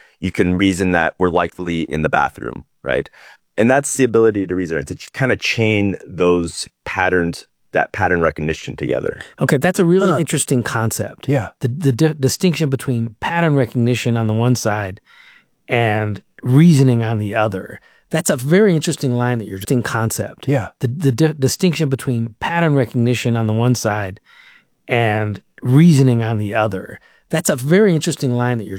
you can reason that we're likely in the bathroom, right? And that's the ability to reason, to kind of chain those patterns, that pattern recognition together. Okay, that's a really interesting concept. Yeah. The distinction between pattern recognition on the one side and reasoning on the other. That's a very interesting line that you're in concept. Yeah. The distinction between pattern recognition on the one side and reasoning on the other. That's a very interesting line that you're